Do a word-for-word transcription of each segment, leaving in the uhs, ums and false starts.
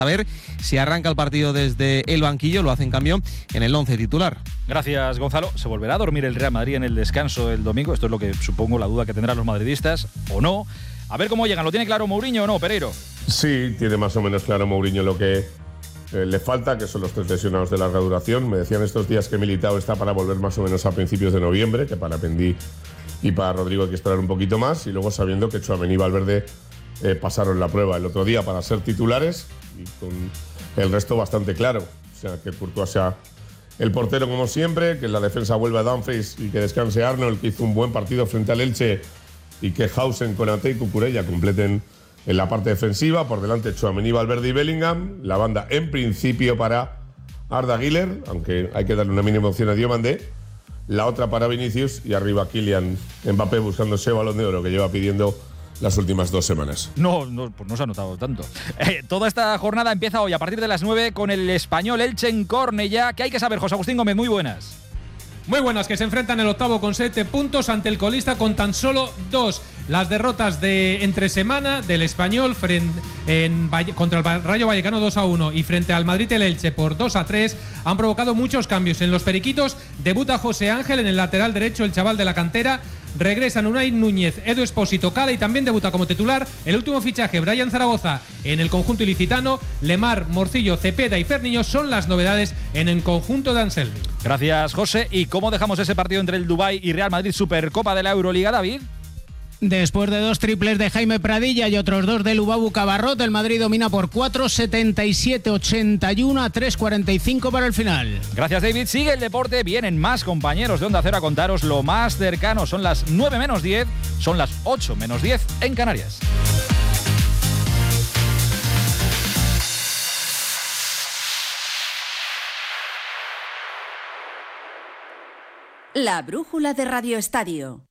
A ver si arranca el partido desde el banquillo, lo hace en cambio en el once titular. Gracias, Gonzalo. ¿Se volverá a dormir el Real Madrid en el descanso el domingo? Esto es lo que supongo, la duda que tendrán los madridistas, ¿o no? A ver cómo llegan. ¿Lo tiene claro Mourinho o no, Pereiro? Sí, tiene más o menos claro Mourinho lo que eh, le falta, que son los tres lesionados de larga duración. Me decían estos días que Militao está para volver más o menos a principios de noviembre, que para Pendí y para Rodrigo hay que esperar un poquito más, y luego sabiendo que Tchouaméni y Valverde eh, pasaron la prueba el otro día para ser titulares, y con el resto bastante claro. O sea, que Courtois sea el portero como siempre, que en la defensa vuelva a Dumfries y que descanse Arnold, que hizo un buen partido frente al Elche, y que Hausen, Konaté y Cucurella completen en la parte defensiva. Por delante Tchouaméni, Valverde y Bellingham. La banda en principio para Arda Güler, aunque hay que darle una mínima opción a Diomandé. La otra para Vinicius, y arriba Kylian Mbappé buscando ese Balón de Oro que lleva pidiendo las últimas dos semanas. No, no, pues no se ha notado tanto. Eh, toda esta jornada empieza hoy a partir de las nueve con el Español Elche en Cornellá. ¿Qué hay que saber, José Agustín Gómez? Muy buenas. Muy buenas, que se enfrentan el octavo con siete puntos ante el colista con tan solo dos. Las derrotas de entre semana del Español frente, en, contra el Rayo Vallecano dos a uno y frente al Madrid el Elche por dos a tres han provocado muchos cambios. En los periquitos debuta José Ángel en el lateral derecho, el chaval de la cantera. Regresan Unai Núñez, Edu Espósito, Cala, y también debuta como titular el último fichaje, Brian Zaragoza, en el conjunto ilicitano. Lemar, Morcillo, Cepeda y Ferniño son las novedades en el conjunto de Anselmi. Gracias, José. ¿Y cómo dejamos ese partido entre el Dubái y Real Madrid, Supercopa de la Euroliga, David? Después de dos triples de Jaime Pradilla y otros dos de Lubabu Cabarrot, el Madrid domina por cuatro, setenta y siete ochenta y uno a tres cuarenta y cinco para el final. Gracias, David. Sigue el deporte. Vienen más compañeros de Onda Cero a contaros lo más cercano. Son las nueve menos diez, son las ocho menos diez en Canarias. La brújula de Radio Estadio.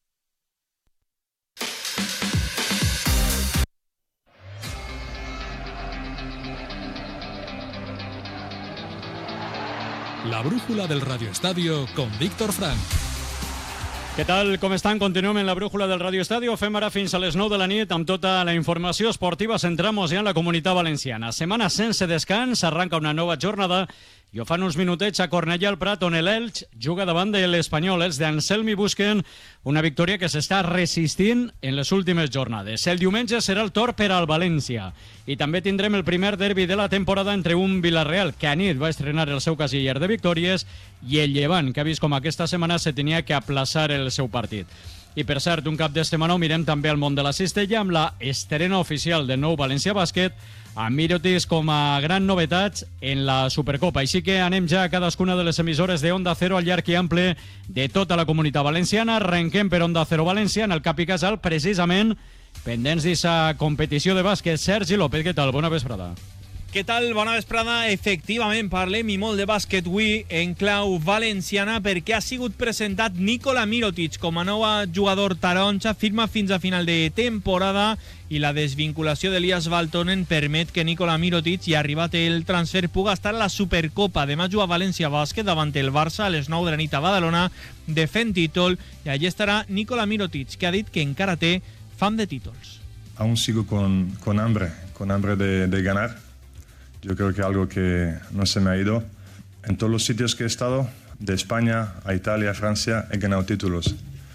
La brújula del Radio Estadio con Víctor Frank. Què tal, com estan? Continuem en la brújula del Radio Estadio. Fem ara fins a les nou de la nit amb tota la informació esportiva. Centramos ja en la Comunitat Valenciana. Setmana sense descans, arranca una nova jornada i ho fan uns minutets a Cornellà al Prat, on l'Elx juga davant de l'Espanyol. Els d'Anselmi busquen una victòria que s'està resistint en les últimes jornades. El diumenge serà el torn per al València. I també tindrem el primer derbi de la temporada entre un Villarreal, que anit va estrenar el seu casiller de victòries, i el Llevant, que ha vist com aquesta setmana se tenia que aplaçar el seu partit. I per cert, un cap de setmana ho mirem també al món de la cistella amb la estrena oficial del nou València Bàsquet, amb Mirotis com a gran novetats en la Supercopa. Així que anem ja a cadascuna de les emissores de Onda Cero al llarg i ample de tota la Comunitat Valenciana. Arrenquem per Onda Cero València, en el Cap i Casal, precisament pendents d'aquesta competició de bàsquet. Sergi López, què tal? Bona vesprada. Què tal? Bona vesprada. Efectivament, parlem i molt de bàsquet avui en clau valenciana, perquè ha sigut presentat Nikola Mirotic com a nou jugador taronja. Firma fins a final de temporada i la desvinculació d'Elias Valtonen permet que Nikola Mirotic, i arribat el transfer, puga estar a la Supercopa. Demà juga València Bàsquet davant el Barça a les nou de la nit a Badalona, de fent títol, i allí estarà Nikola Mirotic, que ha dit que encara té fam de títols. Aún sigo con, con hambre, con hambre de, de ganar. Yo creo que algo que no se me ha ido. En todos los sitios que he estado, de España a Italia, a Francia, he ganado títulos.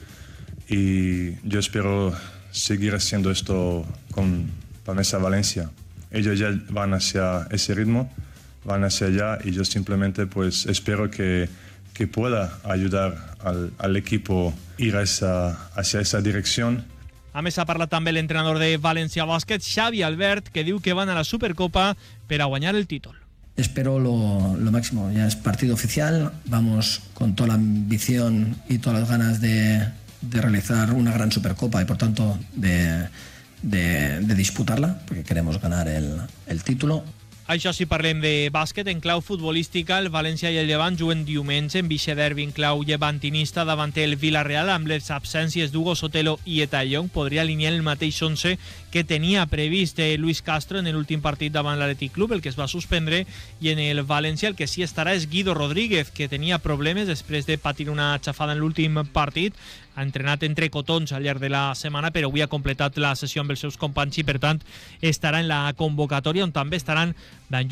Y yo espero seguir haciendo esto con Palmesa Valencia. Ellos ya van hacia ese ritmo, van hacia allá, y yo simplemente pues espero que, que pueda ayudar al, al equipo a ir a esa, hacia esa dirección. A més, ha parlat també l'entrenador de València Bàsquet, Xavi Albert, que diu que van a la Supercopa per a guanyar el títol. Espero lo, lo máximo, ya es partido oficial, vamos con toda la ambición y todas las ganas de, de realizar una gran Supercopa y por tanto de, de, de disputarla, porque queremos ganar el, el título. Això sí, parlem de bàsquet. En clau futbolística, el València i el Llevant juguen diumenge en vixe derbi en clau llevantinista davant el Villarreal. Amb les absències d'Hugo Sotelo i Etayong, podria alinear el mateix onze que tenia previst Luis Castro en l'últim partit davant l'Atlètic Club, el que es va suspendre, i en el València el que sí estarà és Guido Rodríguez, que tenia problemes després de patir una xafada en l'últim partit. Ha entrenat entre cotons al llarg de la setmana, però avui ha completat la sessió amb els seus companys i, per tant, estarà en la convocatòria, on també estaran Dan